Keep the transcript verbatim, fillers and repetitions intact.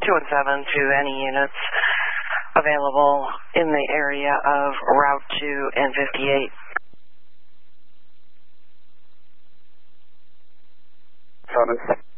two one seven to any units available in the area of Route two and fifty-eight. Seven.